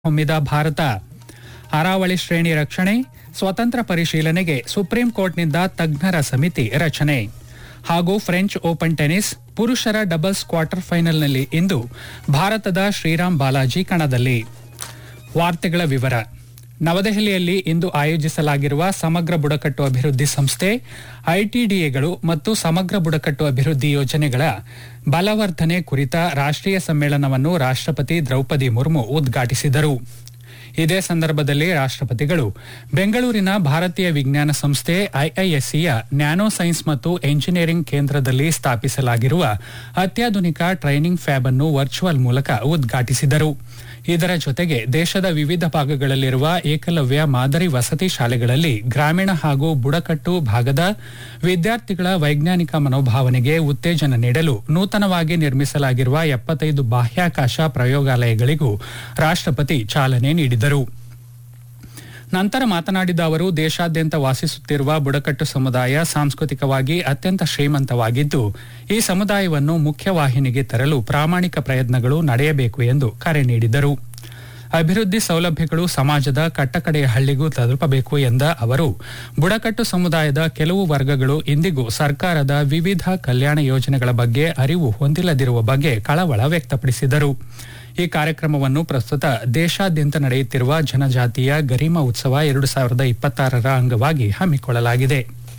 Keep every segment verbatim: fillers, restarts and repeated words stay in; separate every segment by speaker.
Speaker 1: ಹೊಮ್ಮಿದ ಭಾರತ ಅರಾವಳಿ ಶ್ರೇಣಿ ರಕ್ಷಣೆ ಸ್ವತಂತ್ರ ಪರಿಶೀಲನೆಗೆ ಸುಪ್ರೀಂ ಕೋರ್ಟ್ನಿಂದ ತಜ್ಞರ ಸಮಿತಿ ರಚನೆ ಹಾಗೂ ಫ್ರೆಂಚ್ ಓಪನ್ ಟೆನಿಸ್ ಪುರುಷರ ಡಬಲ್ಸ್ ಕ್ವಾರ್ಟರ್ ಫೈನಲ್ನಲ್ಲಿ ಇಂದು ಭಾರತದ ಶ್ರೀರಾಮ್ ಬಾಲಾಜಿ ಕಣದಲ್ಲಿ. ವಾರ್ತೆಗಳ ವಿವರ. ನವದೆಹಲಿಯಲ್ಲಿ ಇಂದು ಆಯೋಜಿಸಲಾಗಿರುವ ಸಮಗ್ರ ಬುಡಕಟ್ಟು ಅಭಿವೃದ್ಧಿ ಸಂಸ್ಥೆ ಐಟಿಡಿಎಗಳು ಮತ್ತು ಸಮಗ್ರ ಬುಡಕಟ್ಟು ಅಭಿವೃದ್ಧಿ ಯೋಜನೆಗಳ ಬಲವರ್ಧನೆ ಕುರಿತ ರಾಷ್ಟ್ರೀಯ ಸಮ್ಮೇಳನವನ್ನು ರಾಷ್ಟ್ರಪತಿ ದ್ರೌಪದಿ ಮುರ್ಮು ಉದ್ಘಾಟಿಸಿದರು. ಇದೇ ಸಂದರ್ಭದಲ್ಲಿ ರಾಷ್ಟ್ರಪತಿಗಳು ಬೆಂಗಳೂರಿನ ಭಾರತೀಯ ವಿಜ್ಞಾನ ಸಂಸ್ಥೆ ಐಐಎಸ್ಸಿಯ ನ್ಯಾನೋ ಸೈನ್ಸ್ ಮತ್ತು ಎಂಜಿನಿಯರಿಂಗ್ ಕೇಂದ್ರದಲ್ಲಿ ಸ್ಥಾಪಿಸಲಾಗಿರುವ ಅತ್ಯಾಧುನಿಕ ಟ್ರೈನಿಂಗ್ ಫ್ಯಾಬ್ ಅನ್ನು ವರ್ಚುವಲ್ ಮೂಲಕ ಉದ್ಘಾಟಿಸಿದರು. ಇದರ ಜೊತೆಗೆ ದೇಶದ ವಿವಿಧ ಭಾಗಗಳಲ್ಲಿರುವ ಏಕಲವ್ಯ ಮಾದರಿ ವಸತಿ ಶಾಲೆಗಳಲ್ಲಿ ಗ್ರಾಮೀಣ ಹಾಗೂ ಬುಡಕಟ್ಟು ಭಾಗದ ವಿದ್ಯಾರ್ಥಿಗಳ ವೈಜ್ಞಾನಿಕ ಮನೋಭಾವನೆಗೆ ಉತ್ತೇಜನ ನೀಡಲು ನೂತನವಾಗಿ ನಿರ್ಮಿಸಲಾಗಿರುವ ಎಪ್ಪತ್ತೈದು ಬಾಹ್ಯಾಕಾಶ ಪ್ರಯೋಗಾಲಯಗಳಿಗೂ ರಾಷ್ಟ್ರಪತಿ ಚಾಲನೆ ನೀಡಿದರು. ನಂತರ ಮಾತನಾಡಿದ ಅವರು, ದೇಶಾದ್ಯಂತ ವಾಸಿಸುತ್ತಿರುವ ಬುಡಕಟ್ಟು ಸಮುದಾಯ ಸಾಂಸ್ಕೃತಿಕವಾಗಿ ಅತ್ಯಂತ ಶ್ರೀಮಂತವಾಗಿದ್ದು, ಈ ಸಮುದಾಯವನ್ನು ಮುಖ್ಯವಾಹಿನಿಗೆ ತರಲು ಪ್ರಾಮಾಣಿಕ ಪ್ರಯತ್ನಗಳು ನಡೆಯಬೇಕು ಎಂದು ಕರೆ ನೀಡಿದರು. ಅಭಿವೃದ್ಧಿ ಸೌಲಭ್ಯಗಳು ಸಮಾಜದ ಕಟ್ಟಕಡೆಯ ಹಳ್ಳಿಗೂ ತಲುಪಬೇಕು ಎಂದ ಅವರು, ಬುಡಕಟ್ಟು ಸಮುದಾಯದ ಕೆಲವು ವರ್ಗಗಳು ಇಂದಿಗೂ ಸರ್ಕಾರದ ವಿವಿಧ ಕಲ್ಯಾಣ ಯೋಜನೆಗಳ ಬಗ್ಗೆ ಅರಿವು ಹೊಂದಿಲ್ಲದಿರುವ ಬಗ್ಗೆ ಕಳವಳ ವ್ಯಕ್ತಪಡಿಸಿದರು. ಈ ಕಾರ್ಯಕ್ರಮವನ್ನು ಪ್ರಸ್ತುತ ದೇಶಾದ್ಯಂತ ನಡೆಯುತ್ತಿರುವ ಜನಜಾತಿಯ ಗರಿಮಾ ಉತ್ಸವ ಎರಡು ಸಾವಿರದ ಇಪ್ಪತ್ತಾರರ ಅಂಗವಾಗಿ ಹಮ್ಮಿಕೊಳ್ಳಲಾಗಿದೆ.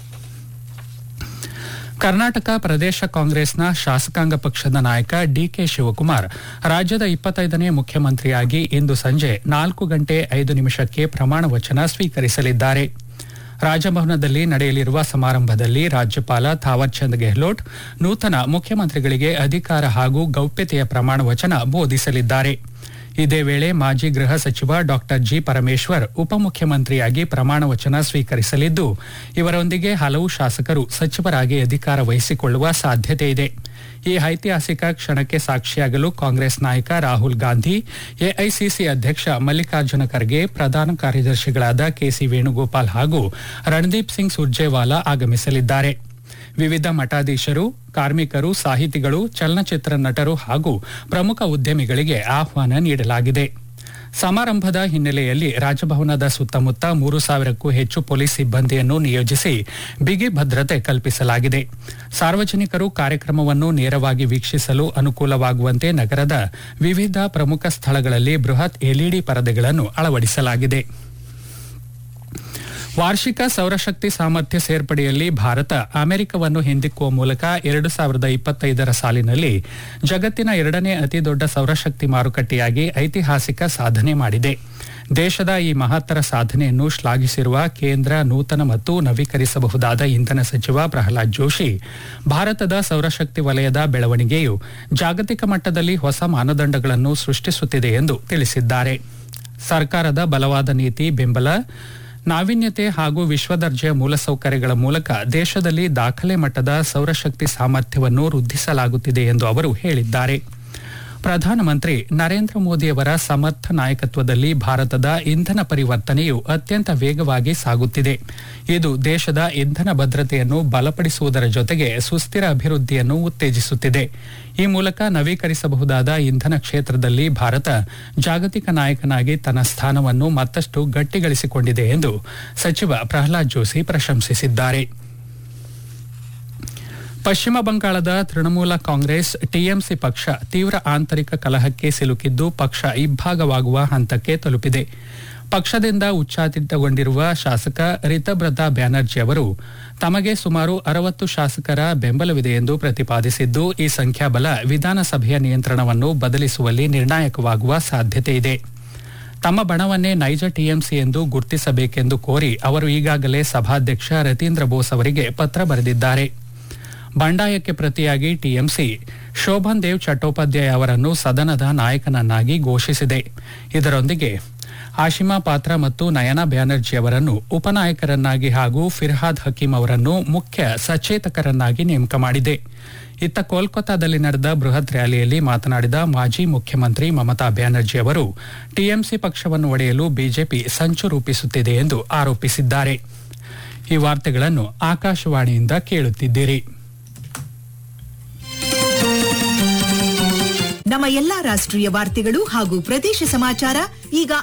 Speaker 1: ಕರ್ನಾಟಕ ಪ್ರದೇಶ ಕಾಂಗ್ರೆಸ್ನ ಶಾಸಕಾಂಗ ಪಕ್ಷದ ನಾಯಕ ಡಿಕೆ ಶಿವಕುಮಾರ್ ರಾಜ್ಯದ ಇಪ್ಪತ್ತೈದನೇ ಮುಖ್ಯಮಂತ್ರಿಯಾಗಿ ಇಂದು ಸಂಜೆ ನಾಲ್ಕು ಗಂಟೆ ಐದು ನಿಮಿಷಕ್ಕೆ ಪ್ರಮಾಣ ವಚನ ಸ್ವೀಕರಿಸಲಿದ್ದಾರೆ. ರಾಜಭವನದಲ್ಲಿ ನಡೆಯಲಿರುವ ಸಮಾರಂಭದಲ್ಲಿ ರಾಜ್ಯಪಾಲ ಥಾವರ್ಚಂದ್ ಗೆಹ್ಲೋಟ್ ನೂತನ ಮುಖ್ಯಮಂತ್ರಿಗಳಿಗೆ ಅಧಿಕಾರ ಹಾಗೂ ಗೌಪ್ಯತೆಯ ಪ್ರಮಾಣ ವಚನ ಬೋಧಿಸಲಿದ್ದಾರೆ. ಇದೇ ವೇಳೆ ಮಾಜಿ ಗೃಹ ಸಚಿವ ಡಾ ಜಿ ಪರಮೇಶ್ವರ್ ಉಪಮುಖ್ಯಮಂತ್ರಿಯಾಗಿ ಪ್ರಮಾಣ ವಚನ ಸ್ವೀಕರಿಸಲಿದ್ದು, ಇವರೊಂದಿಗೆ ಹಲವು ಶಾಸಕರು ಸಚಿವರಾಗಿ ಅಧಿಕಾರ ವಹಿಸಿಕೊಳ್ಳುವ ಸಾಧ್ಯತೆ ಇದೆ. ಈ ಐತಿಹಾಸಿಕ ಕ್ಷಣಕ್ಕೆ ಸಾಕ್ಷಿಯಾಗಲು ಕಾಂಗ್ರೆಸ್ ನಾಯಕ ರಾಹುಲ್ ಗಾಂಧಿ, ಎಐಸಿಸಿ ಅಧ್ಯಕ್ಷ ಮಲ್ಲಿಕಾರ್ಜುನ ಖರ್ಗೆ, ಪ್ರಧಾನ ಕಾರ್ಯದರ್ಶಿಗಳಾದ ಕೆಸಿ ವೇಣುಗೋಪಾಲ್ ಹಾಗೂ ರಣದೀಪ್ ಸಿಂಗ್ ಸುರ್ಜೇವಾಲಾ ಆಗಮಿಸಲಿದ್ದಾರೆ. ವಿವಿಧ ಮಠಾಧೀಶರು, ಕಾರ್ಮಿಕರು, ಸಾಹಿತಿಗಳು, ಚಲನಚಿತ್ರ ನಟರು ಹಾಗೂ ಪ್ರಮುಖ ಉದ್ಯಮಿಗಳಿಗೆ ಆಹ್ವಾನ ನೀಡಲಾಗಿದೆ. ಸಮಾರಂಭದ ಹಿನ್ನೆಲೆಯಲ್ಲಿ ರಾಜಭವನದ ಸುತ್ತಮುತ್ತ ಮೂರು ಸಾವಿರಕ್ಕೂ ಹೆಚ್ಚು ಪೊಲೀಸ್ ಸಿಬ್ಬಂದಿಯನ್ನು ನಿಯೋಜಿಸಿ ಬಿಗಿ ಭದ್ರತೆ ಕಲ್ಪಿಸಲಾಗಿದೆ. ಸಾರ್ವಜನಿಕರು ಕಾರ್ಯಕ್ರಮವನ್ನು ನೇರವಾಗಿ ವೀಕ್ಷಿಸಲು ಅನುಕೂಲವಾಗುವಂತೆ ನಗರದ ವಿವಿಧ ಪ್ರಮುಖ ಸ್ಥಳಗಳಲ್ಲಿ ಬೃಹತ್ ಎಲ್ಇಡಿ ಪರದೆಗಳನ್ನು ಅಳವಡಿಸಲಾಗಿದೆ. ವಾರ್ಷಿಕ ಸೌರಶಕ್ತಿ ಸಾಮರ್ಥ್ಯ ಸೇರ್ಪಡೆಯಲ್ಲಿ ಭಾರತ ಅಮೆರಿಕವನ್ನು ಹಿಂದಿಕ್ಕುವ ಮೂಲಕ ಎರಡು ಸಾವಿರದ ಇಪ್ಪತ್ತೈದರ ಸಾಲಿನಲ್ಲಿ ಜಗತ್ತಿನ ಎರಡನೇ ಅತಿದೊಡ್ಡ ಸೌರಶಕ್ತಿ ಮಾರುಕಟ್ಟೆಯಾಗಿ ಐತಿಹಾಸಿಕ ಸಾಧನೆ ಮಾಡಿದೆ. ದೇಶದ ಈ ಮಹತ್ತರ ಸಾಧನೆಯನ್ನು ಶ್ಲಾಘಿಸಿರುವ ಕೇಂದ್ರ ನೂತನ ಮತ್ತು ನವೀಕರಿಸಬಹುದಾದ ಇಂಧನ ಸಚಿವ ಪ್ರಹ್ಲಾದ್ ಜೋಶಿ, ಭಾರತದ ಸೌರಶಕ್ತಿ ವಲಯದ ಬೆಳವಣಿಗೆಯು ಜಾಗತಿಕ ಮಟ್ಟದಲ್ಲಿ ಹೊಸ ಮಾನದಂಡಗಳನ್ನು ಸೃಷ್ಟಿಸುತ್ತಿದೆ ಎಂದು ತಿಳಿಸಿದ್ದಾರೆ. ಸರ್ಕಾರದ ಬಲವಾದ ನೀತಿ, ಬೆಂಬಲ, ನಾವೀನ್ಯತೆ ಹಾಗೂ ವಿಶ್ವದರ್ಜೆಯ ಮೂಲಸೌಕರ್ಯಗಳ ಮೂಲಕ ದೇಶದಲ್ಲಿ ದಾಖಲೆ ಮಟ್ಟದ ಸೌರಶಕ್ತಿ ಸಾಮರ್ಥ್ಯವನ್ನು ವೃದ್ಧಿಸಲಾಗುತ್ತಿದೆ ಎಂದು ಅವರು ಹೇಳಿದ್ದಾರೆ. ಪ್ರಧಾನಮಂತ್ರಿ ನರೇಂದ್ರ ಮೋದಿಯವರ ಸಮರ್ಥ ನಾಯಕತ್ವದಲ್ಲಿ ಭಾರತದ ಇಂಧನ ಪರಿವರ್ತನೆಯು ಅತ್ಯಂತ ವೇಗವಾಗಿ ಸಾಗುತ್ತಿದೆ. ಇದು ದೇಶದ ಇಂಧನ ಭದ್ರತೆಯನ್ನು ಬಲಪಡಿಸುವುದರ ಜೊತೆಗೆ ಸುಸ್ಥಿರ ಅಭಿವೃದ್ಧಿಯನ್ನು ಉತ್ತೇಜಿಸುತ್ತಿದೆ. ಈ ಮೂಲಕ ನವೀಕರಿಸಬಹುದಾದ ಇಂಧನ ಕ್ಷೇತ್ರದಲ್ಲಿ ಭಾರತ ಜಾಗತಿಕ ನಾಯಕನಾಗಿ ತನ್ನ ಸ್ಥಾನವನ್ನು ಮತ್ತಷ್ಟು ಗಟ್ಟಿಗಳಿಸಿಕೊಂಡಿದೆ ಎಂದು ಸಚಿವ ಪ್ರಹ್ಲಾದ್ ಜೋಶಿ ಪ್ರಶಂಸಿಸಿದ್ದಾರೆ. ಪಶ್ಚಿಮ ಬಂಗಾಳದ ತೃಣಮೂಲ ಕಾಂಗ್ರೆಸ್ ಟಿಎಂಸಿ ಪಕ್ಷ ತೀವ್ರ ಆಂತರಿಕ ಕಲಹಕ್ಕೆ ಸಿಲುಕಿದ್ದು ಪಕ್ಷ ಇಬ್ಬಾಗವಾಗುವ ಹಂತಕ್ಕೆ ತಲುಪಿದೆ. ಪಕ್ಷದಿಂದ ಉಚ್ಚಾಟಿತಗೊಂಡಿರುವ ಶಾಸಕ ರಿತಬ್ರತಾ ಬ್ಯಾನರ್ಜಿ ಅವರು ತಮಗೆ ಸುಮಾರು ಅರವತ್ತು ಶಾಸಕರ ಬೆಂಬಲವಿದೆ ಎಂದು ಪ್ರತಿಪಾದಿಸಿದ್ದು, ಈ ಸಂಖ್ಯಾಬಲ ವಿಧಾನಸಭೆಯ ನಿಯಂತ್ರಣವನ್ನು ಬದಲಿಸುವಲ್ಲಿ ನಿರ್ಣಾಯಕವಾಗುವ ಸಾಧ್ಯತೆ ಇದೆ. ತಮ್ಮ ಬಣವನ್ನೇ ನೈಜ ಟಿಎಂಸಿ ಎಂದು ಗುರುತಿಸಬೇಕೆಂದು ಕೋರಿ ಅವರು ಈಗಾಗಲೇ ಸಭಾಧ್ಯಕ್ಷ ರತೀಂದ್ರ ಬೋಸ್ ಅವರಿಗೆ ಪತ್ರ ಬರೆದಿದ್ದಾರೆ. ಬಂಡಾಯಕ್ಕೆ ಪ್ರತಿಯಾಗಿ ಟಿಎಂಸಿ ಶೋಭನ್ ದೇವ್ ಚಟ್ಟೋಪಾಧ್ಯಾಯ ಅವರನ್ನು ಸದನದ ನಾಯಕನನ್ನಾಗಿ ಘೋಷಿಸಿದೆ. ಇದರೊಂದಿಗೆ ಆಶಿಮಾ ಪಾತ್ರ ಮತ್ತು ನಯನಾ ಬ್ಯಾನರ್ಜಿ ಅವರನ್ನು ಉಪನಾಯಕರನ್ನಾಗಿ ಹಾಗೂ ಫಿರ್ಹಾದ್ ಹಕೀಂ ಅವರನ್ನು ಮುಖ್ಯ ಸಚೇತಕರನ್ನಾಗಿ ನೇಮಕ ಮಾಡಿದೆ. ಇತ್ತ ಕೋಲ್ಕತ್ತಾದಲ್ಲಿ ನಡೆದ ಬೃಹತ್ ರ್ಯಾಲಿಯಲ್ಲಿ ಮಾತನಾಡಿದ ಮಾಜಿ ಮುಖ್ಯಮಂತ್ರಿ ಮಮತಾ ಬ್ಯಾನರ್ಜಿ ಅವರು, ಟಿಎಂಸಿ ಪಕ್ಷವನ್ನು ಒಡೆಯಲು ಬಿಜೆಪಿ ಸಂಚು ರೂಪಿಸುತ್ತಿದೆ ಎಂದು ಆರೋಪಿಸಿದ್ದಾರೆ. ಈ ವಾರ್ತೆಗಳನ್ನು ಆಕಾಶವಾಣಿಯಿಂದ ಕೇಳುತ್ತಿದ್ದೀರಿ.
Speaker 2: ನಮ್ಮ ಎಲ್ಲಾ ರಾಷ್ಟ್ರೀಯ ವಾರ್ತೆಗಳು ಹಾಗೂ ಪ್ರದೇಶ ಸಮಾಚಾರ ಈಗ